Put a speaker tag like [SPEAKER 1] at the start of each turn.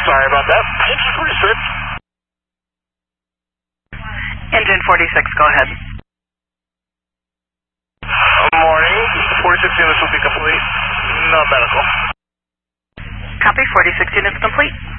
[SPEAKER 1] Sorry about that. Engine 46.
[SPEAKER 2] Engine 46, go ahead.
[SPEAKER 1] Morning. 46 units will be complete. No medical.
[SPEAKER 2] Copy, 46 units complete.